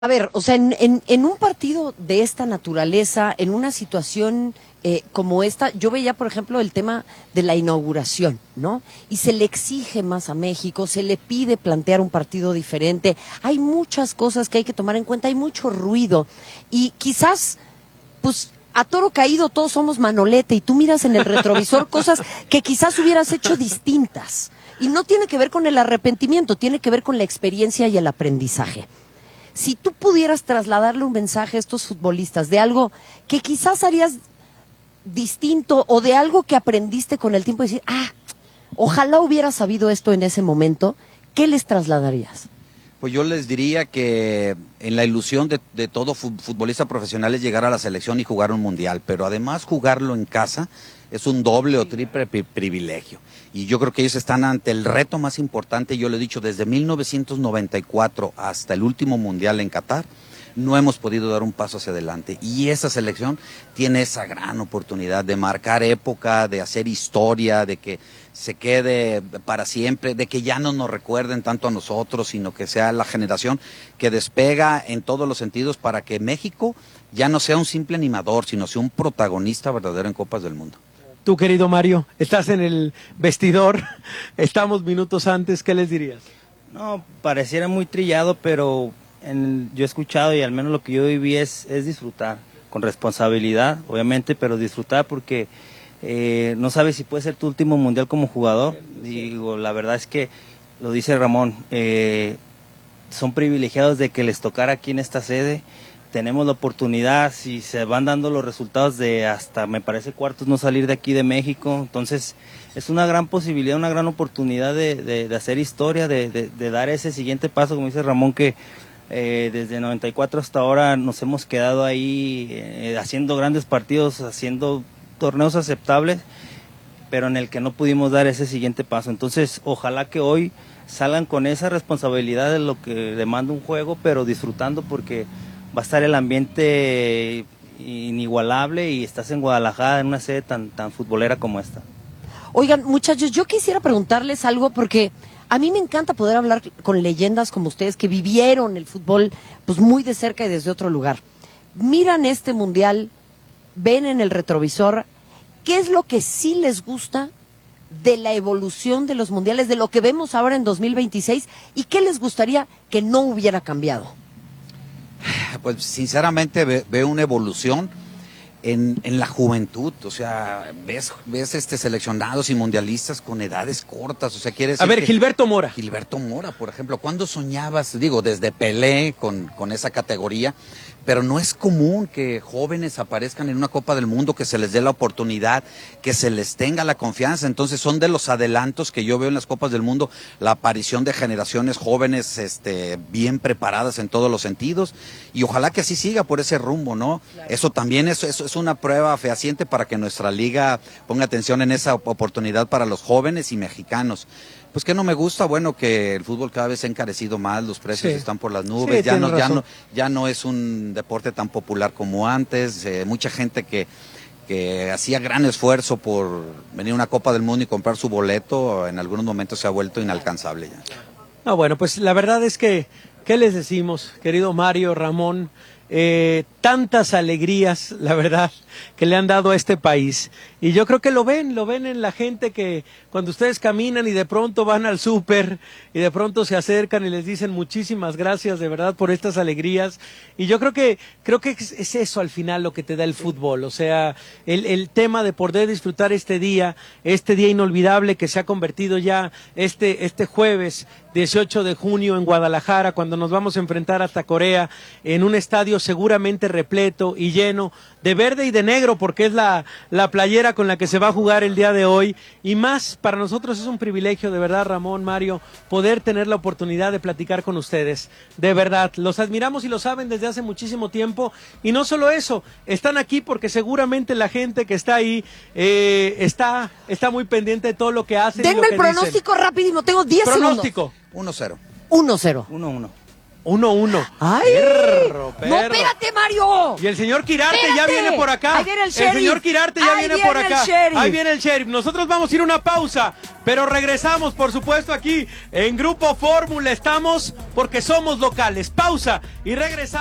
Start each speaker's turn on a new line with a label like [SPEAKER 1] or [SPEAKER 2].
[SPEAKER 1] A ver, o sea, en un partido de esta naturaleza, en una situación como esta, yo veía, por ejemplo, el tema de la inauguración, ¿no? Y se le exige más a México, se le pide plantear un partido diferente. Hay muchas cosas que hay que tomar en cuenta, hay mucho ruido. Y quizás, pues, a toro caído todos somos manolete y tú miras en el retrovisor cosas que quizás hubieras hecho distintas. Y no tiene que ver con el arrepentimiento, tiene que ver con la experiencia y el aprendizaje. Si tú pudieras trasladarle un mensaje a estos futbolistas de algo que quizás harías distinto o de algo que aprendiste con el tiempo y decir, ojalá hubiera sabido esto en ese momento, ¿qué les trasladarías?
[SPEAKER 2] Pues yo les diría que en la ilusión de todo futbolista profesional es llegar a la selección y jugar un mundial, pero además jugarlo en casa es un doble o triple privilegio. Y yo creo que ellos están ante el reto más importante, yo lo he dicho, desde 1994 hasta el último mundial en Qatar, no hemos podido dar un paso hacia adelante. Y esa selección tiene esa gran oportunidad de marcar época, de hacer historia, de que se quede para siempre, de que ya no nos recuerden tanto a nosotros, sino que sea la generación que despega en todos los sentidos para que México ya no sea un simple animador, sino sea un protagonista verdadero en Copas del Mundo.
[SPEAKER 3] Tú, querido Mario, estás en el vestidor, estamos minutos antes, ¿qué les dirías?
[SPEAKER 4] No, pareciera muy trillado, pero yo he escuchado y al menos lo que yo viví es disfrutar, con responsabilidad, obviamente, pero disfrutar porque no sabes si puede ser tu último mundial como jugador. Digo, la verdad es que, lo dice Ramón, son privilegiados de que les tocara aquí en esta sede. Tenemos la oportunidad, si se van dando los resultados de hasta, me parece, cuartos, no salir de aquí de México. Entonces, es una gran posibilidad, una gran oportunidad de hacer historia, de dar ese siguiente paso, como dice Ramón, que desde 94 hasta ahora nos hemos quedado ahí haciendo grandes partidos, haciendo torneos aceptables, pero en el que no pudimos dar ese siguiente paso. Entonces, ojalá que hoy salgan con esa responsabilidad de lo que demanda un juego, pero disfrutando porque va a estar el ambiente inigualable y estás en Guadalajara en una sede tan futbolera como esta.
[SPEAKER 1] Oigan, muchachos, yo quisiera preguntarles algo porque a mí me encanta poder hablar con leyendas como ustedes que vivieron el fútbol pues muy de cerca y desde otro lugar. Miran este mundial, ven en el retrovisor, ¿qué es lo que sí les gusta de la evolución de los mundiales, de lo que vemos ahora en 2026 y qué les gustaría que no hubiera cambiado?
[SPEAKER 2] Pues sinceramente veo una evolución en la juventud, o sea, ves seleccionados y mundialistas con edades cortas, o sea, quiere decir.
[SPEAKER 3] A ver, Gilberto Mora.
[SPEAKER 2] Gilberto Mora, por ejemplo, ¿cuándo soñabas? Digo, desde Pelé con esa categoría, pero no es común que jóvenes aparezcan en una Copa del Mundo, que se les dé la oportunidad, que se les tenga la confianza. Entonces son de los adelantos que yo veo en las Copas del Mundo, la aparición de generaciones jóvenes bien preparadas en todos los sentidos, y ojalá que así siga por ese rumbo, ¿no? Claro. Eso también es una prueba fehaciente para que nuestra liga ponga atención en esa oportunidad para los jóvenes y mexicanos. Pues que no me gusta, bueno, que el fútbol cada vez se ha encarecido más, los precios están por las nubes,
[SPEAKER 3] sí,
[SPEAKER 2] ya no es un deporte tan popular como antes, mucha gente que hacía gran esfuerzo por venir a una Copa del Mundo y comprar su boleto, en algunos momentos se ha vuelto inalcanzable ya.
[SPEAKER 3] No, bueno, pues la verdad es que, ¿qué les decimos, querido Mario, Ramón? Tantas alegrías, la verdad, que le han dado a este país. Y yo creo que lo ven en la gente que cuando ustedes caminan y de pronto van al súper y de pronto se acercan y les dicen muchísimas gracias de verdad por estas alegrías. Y yo creo que es eso al final lo que te da el fútbol. O sea, el tema de poder disfrutar este día inolvidable que se ha convertido ya este jueves 18 de junio en Guadalajara, cuando nos vamos a enfrentar hasta Corea, en un estadio seguramente repleto y lleno de verde y de negro, porque es la playera con la que se va a jugar el día de hoy. Y más, para nosotros es un privilegio, de verdad, Ramón, Mario, poder tener la oportunidad de platicar con ustedes. De verdad, los admiramos y lo saben desde hace muchísimo tiempo. Y no solo eso, están aquí porque seguramente la gente que está ahí está muy pendiente de todo lo que hacen.
[SPEAKER 1] Denme el pronóstico rapidísimo, tengo 10 segundos.
[SPEAKER 3] Pronóstico.
[SPEAKER 2] 1-0.
[SPEAKER 1] 1-0.
[SPEAKER 4] 1-1.
[SPEAKER 3] 1-1.
[SPEAKER 1] ¡Ay!
[SPEAKER 3] Perro.
[SPEAKER 1] ¡No, espérate, Mario!
[SPEAKER 3] Y el señor Quirarte ya
[SPEAKER 1] ¡Espérate!
[SPEAKER 3] viene por acá.
[SPEAKER 1] Ahí viene el sheriff.
[SPEAKER 3] señor Quirarte ya
[SPEAKER 1] Ahí
[SPEAKER 3] viene por
[SPEAKER 1] viene el
[SPEAKER 3] acá.
[SPEAKER 1] sheriff.
[SPEAKER 3] Ahí viene el sheriff. Nosotros vamos a ir a una pausa, pero regresamos, por supuesto, aquí en Grupo Fórmula. Estamos porque somos locales. Pausa y regresamos.